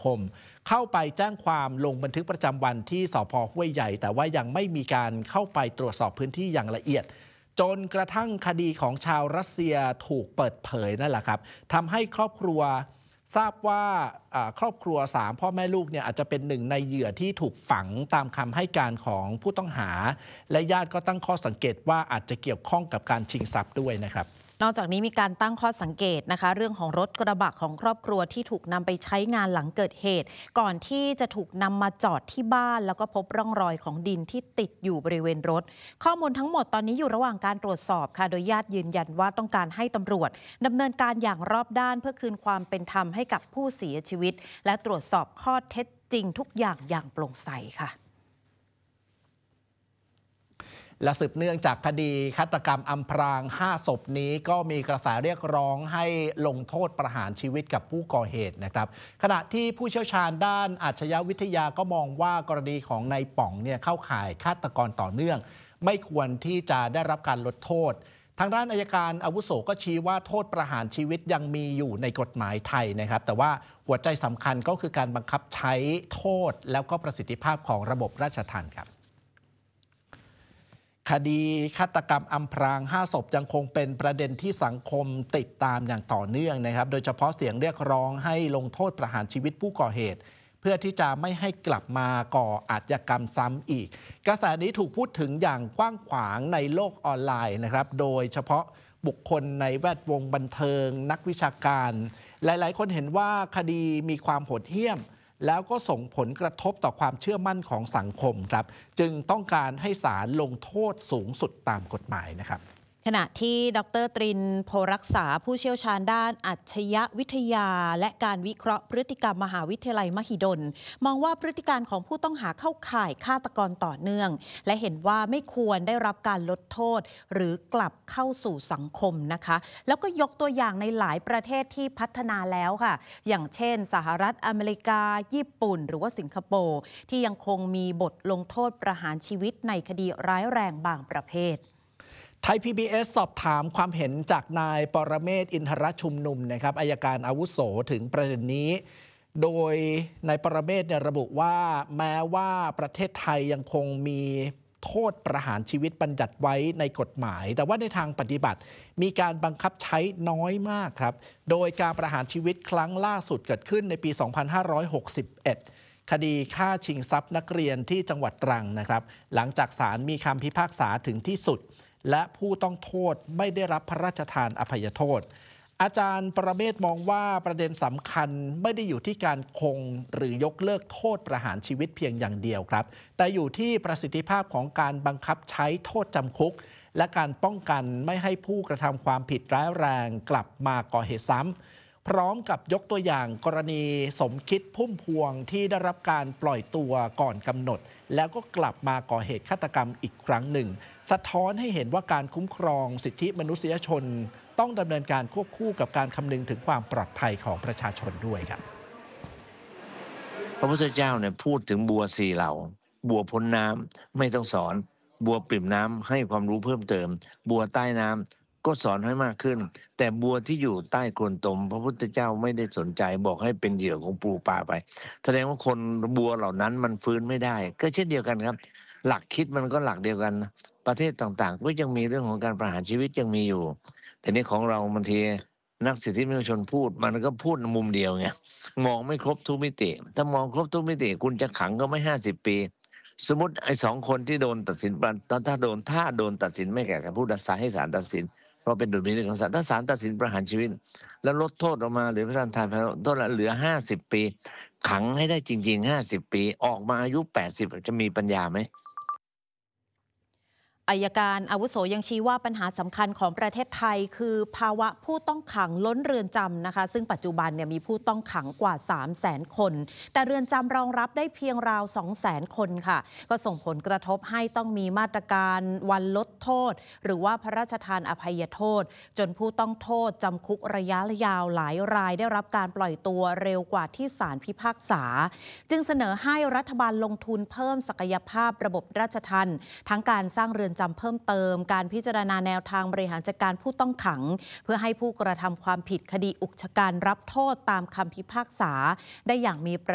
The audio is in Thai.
มเข้าไปแจ้งความลงบันทึกประจำวันที่สภ.ห้วยใหญ่แต่ว่ายังไม่มีการเข้าไปตรวจสอบพื้นที่อย่างละเอียดจนกระทั่งคดีของชาวรัสเซียถูกเปิดเผยนั่นแหละครับทำให้ครอบครัวทราบว่าครอบครัว3พ่อแม่ลูกเนี่ยอาจจะเป็นหนึ่งในเหยื่อที่ถูกฝังตามคำให้การของผู้ต้องหาและญาติก็ตั้งข้อสังเกตว่าอาจจะเกี่ยวข้องกับการชิงทรัพย์ด้วยนะครับนอกจากนี้มีการตั้งข้อสังเกตนะคะเรื่องของรถกระบะของครอบครัวที่ถูกนำไปใช้งานหลังเกิดเหตุก่อนที่จะถูกนำมาจอดที่บ้านแล้วก็พบร่องรอยของดินที่ติดอยู่บริเวณรถข้อมูลทั้งหมดตอนนี้อยู่ระหว่างการตรวจสอบค่ะโดยญาติยืนยันว่าต้องการให้ตำรวจดำเนินการอย่างรอบด้านเพื่อคืนความเป็นธรรมให้กับผู้เสียชีวิตและตรวจสอบข้อเท็จจริงทุกอย่างโปร่งใสค่ะและสืบเนื่องจากคดีฆาตกรรมอำพราง5 ศพนี้ก็มีกระแสเรียกร้องให้ลงโทษประหารชีวิตกับผู้ก่อเหตุนะครับขณะที่ผู้เชี่ยวชาญด้านอาชญาวิทยาก็มองว่ากรณีของนายป๋องเนี่ยเข้าข่ายฆาตกรต่อเนื่องไม่ควรที่จะได้รับการลดโทษทางด้านอัยการอาวุโสก็ชี้ว่าโทษประหารชีวิตยังมีอยู่ในกฎหมายไทยนะครับแต่ว่าหัวใจสำคัญก็คือการบังคับใช้โทษแล้วก็ประสิทธิภาพของระบบราชทัณฑ์ครับคดีฆาตกรรมอำพราง5 ศพยังคงเป็นประเด็นที่สังคมติดตามอย่างต่อเนื่องนะครับโดยเฉพาะเสียงเรียกร้องให้ลงโทษประหารชีวิตผู้ก่อเหตุเพื่อที่จะไม่ให้กลับมาก่ออาชญากรรมซ้ำอีกกระแสนี้ถูกพูดถึงอย่างกว้างขวางในโลกออนไลน์นะครับโดยเฉพาะบุคคลในแวดวงบันเทิงนักวิชาการหลายๆคนเห็นว่าคดีมีความโหดเหี้ยมแล้วก็ส่งผลกระทบต่อความเชื่อมั่นของสังคมครับจึงต้องการให้ศาลลงโทษสูงสุดตามกฎหมายนะครับขณะที่ดร.ตริน โพรักษาผู้เชี่ยวชาญด้านอัจฉริยวิทยาและการวิเคราะห์พฤติกรรมมหาวิทยาลัยมหิดลมองว่าพฤติการของผู้ต้องหาเข้าข่ายฆาตกรต่อเนื่องและเห็นว่าไม่ควรได้รับการลดโทษหรือกลับเข้าสู่สังคมนะคะแล้วก็ยกตัวอย่างในหลายประเทศที่พัฒนาแล้วค่ะอย่างเช่นสหรัฐอเมริกาญี่ปุ่นหรือว่าสิงคโปร์ที่ยังคงมีบทลงโทษประหารชีวิตในคดีร้ายแรงบางประเภทไทย PBS สอบถามความเห็นจากนายปรเมศวร์ อินทรชุมนุมนะครับอัยการอาวุโสถึงประเด็นนี้โดยนายปรเมศวร์ระบุว่าแม้ว่าประเทศไทยยังคงมีโทษประหารชีวิตบัญญัติไว้ในกฎหมายแต่ว่าในทางปฏิบัติมีการบังคับใช้น้อยมากครับโดยการประหารชีวิตครั้งล่าสุดเกิดขึ้นในปี 2561 คดีฆ่าชิงทรัพย์นักเรียนที่จังหวัดตรังนะครับหลังจากศาลมีคำพิพากษาถึงที่สุดและผู้ต้องโทษไม่ได้รับพระราชทานอภัยโทษอาจารย์ปรเมศวร์มองว่าประเด็นสำคัญไม่ได้อยู่ที่การคงหรือยกเลิกโทษประหารชีวิตเพียงอย่างเดียวครับแต่อยู่ที่ประสิทธิภาพของการบังคับใช้โทษจำคุกและการป้องกันไม่ให้ผู้กระทำความผิดร้ายแรงกลับมาก่อเหตุซ้ำพร้อมกับยกตัวอย่างกรณีสมคิดพุ่มพวงที่ได้รับการปล่อยตัวก่อนกำหนดแล้วก็กลับมาก่อเหตุฆาตกรรมอีกครั้งหนึ่งสะท้อนให้เห็นว่าการคุ้มครองสิทธิมนุษยชนต้องดำเนินการควบคู่กับการคำนึงถึงความปลอดภัยของประชาชนด้วยครับพระพุทธเจ้าเนี่ยพูดถึงบัว4 เหล่าบัวพ้นน้ำไม่ต้องสอนบัวปริ่มน้ำให้ความรู้เพิ่มเติมบัวใต้น้ำก็สอนให้มากขึ้นแต่บัวที่อยู่ใต้โคนตมพระพุทธเจ้าไม่ได้สนใจบอกให้เป็นเหยื่อของปูปลาไปแสดงว่าคนบัวเหล่านั้นมันฟื้นไม่ได้ก็เช่นเดียวกันครับหลักคิดมันก็หลักเดียวกันประเทศต่างๆก็ยังมีเรื่องของการประหารชีวิตยังมีอยู่แต่นี่ของเราบางทีนักสิทธิมนุษยชนพูดมันก็พูดมุมเดียวไงมองไม่ครบทุกมิติถ้ามองครบทุกมิติคุณจะขังก็ไม่50 ปีสมมติไอ้2 คนที่โดนตัดสินถ้าโดนตัดสินไม่แก่กับผู้ดักษาให้ศาลตัดสินเพราะเป็นดุลพินิจของศาลถ้าศาลตัดสินประหารชีวิตแล้วลดโทษออกมาหรือพระราชทานโทษเหลือ50 ปีขังให้ได้จริงๆ50 ปีออกมาอายุ80จะมีปัญญาไหมอัยการอาวุโสยังชี้ว่าปัญหาสำคัญของประเทศไทยคือภาวะผู้ต้องขังล้นเรือนจำนะคะซึ่งปัจจุบันเนี่ยมีผู้ต้องขังกว่า 300,000 คนแต่เรือนจำรองรับได้เพียงราว 200,000 คนค่ะก็ส่งผลกระทบให้ต้องมีมาตรการวันลดโทษหรือว่าพระราชทานอภัยโทษจนผู้ต้องโทษจำคุกระยะยาวหลายรายได้รับการปล่อยตัวเร็วกว่าที่ศาลพิพากษาจึงเสนอให้รัฐบาลลงทุนเพิ่มศักยภาพระบบราชทัณฑ์ทั้งการสร้างเรือนจำเพิ่มเติมการพิจารณาแนวทางบริหารจัดการผู้ต้องขังเพื่อให้ผู้กระทำความผิดคดีอุกชะกันรับโทษตามคำพิพากษาได้อย่างมี